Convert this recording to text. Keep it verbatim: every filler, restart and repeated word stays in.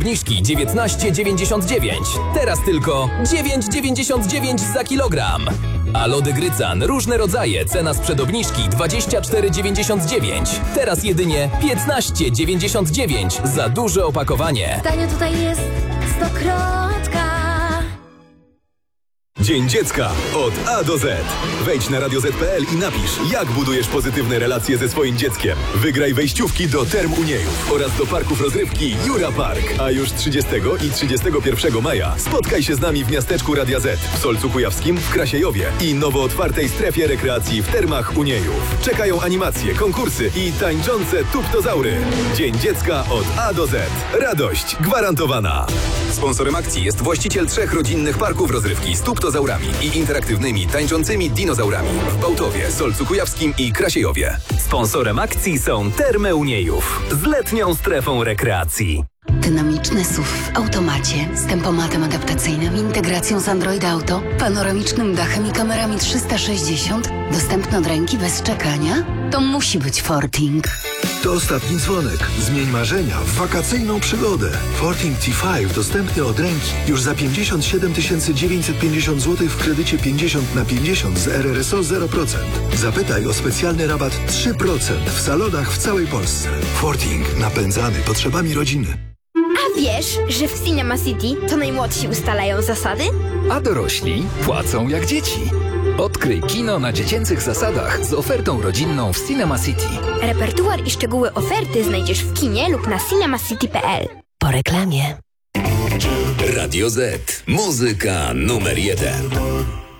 Obniżki dziewiętnaście dziewięćdziesiąt dziewięć. Teraz tylko dziewięć dziewięćdziesiąt dziewięć za kilogram. A lody Grycan, różne rodzaje, cena sprzed obniżki dwadzieścia cztery dziewięćdziesiąt dziewięć. Teraz jedynie piętnaście dziewięćdziesiąt dziewięć za duże opakowanie. Tanio tutaj jest stokrotka. Dzień Dziecka od A do Z. Wejdź na radio zet kropka pe el i napisz, jak budujesz pozytywne relacje ze swoim dzieckiem. Wygraj wejściówki do Term Uniejów oraz do parków rozrywki Jura Park. A już trzydziestego i trzydziestego pierwszego maja spotkaj się z nami w miasteczku Radia Z, w Solcu Kujawskim, w Krasiejowie i nowo otwartej strefie rekreacji w Termach Uniejów. Czekają animacje, konkursy i tańczące tuptozaury. Dzień Dziecka od A do Z. Radość gwarantowana. Sponsorem akcji jest właściciel trzech rodzinnych parków rozrywki z tuptozaurami i interaktywnymi, tańczącymi dinozaurami w Bałtowie, Solcu Kujawskim i Krasiejowie. Sponsorem akcji są Termy Uniejów z letnią strefą rekreacji. Dynamiczny S U V w automacie z tempomatem adaptacyjnym, integracją z Android Auto, panoramicznym dachem i kamerami trzysta sześćdziesiąt, dostępny od ręki bez czekania? To musi być Forting. To ostatni dzwonek. Zmień marzenia w wakacyjną przygodę. Forting T pięć dostępny od ręki już za pięćdziesiąt siedem tysięcy dziewięćset pięćdziesiąt złotych w kredycie pięćdziesiąt na pięćdziesiąt z R R S O zero procent. Zapytaj o specjalny rabat trzy procent w salonach w całej Polsce. Forting. Napędzany potrzebami rodziny. A wiesz, że w Cinema City to najmłodsi ustalają zasady? A dorośli płacą jak dzieci. Odkryj kino na dziecięcych zasadach z ofertą rodzinną w Cinema City. Repertuar i szczegóły oferty znajdziesz w kinie lub na cinemacity kropka pe el. Po reklamie. Radio Z. Muzyka numer jeden.